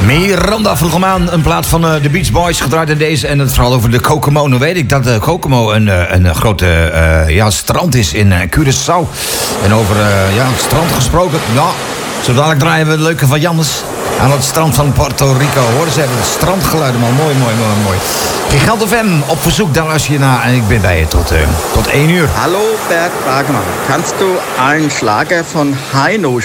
Miranda vroeg hem aan, een plaat van de Beach Boys gedraaid in deze. En het vooral over de Kokomo. Nu weet ik dat Kokomo een grote strand is in Curaçao. En over het strand gesproken. Ja, zo dadelijk draaien we het leuke van Jannes aan het strand van Puerto Rico. Horen ze even het strandgeluiden, man. Mooi. Gigant FM op verzoek, daar luister je naar. En ik ben bij je tot 1 uur. Hallo Bert Wagemann, kannst du einen Schlager von Heino